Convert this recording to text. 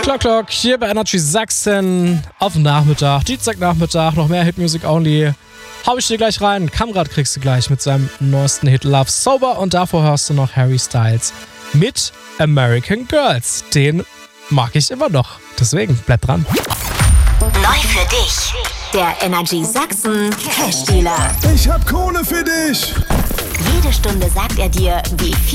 Clock, hier bei Energy Sachsen auf dem Nachmittag, Dienstagnachmittag, noch mehr Hitmusic Only. Hau ich dir gleich rein. Kamrad kriegst du gleich mit seinem neuesten Hit Love Sober und davor hörst du noch Harry Styles mit American Girls. Den mag ich immer noch. Deswegen bleib dran. Neu für dich. Der Energy Sachsen Cash Dealer. Ich hab Kohle für dich. Jede Stunde sagt er dir, wie viel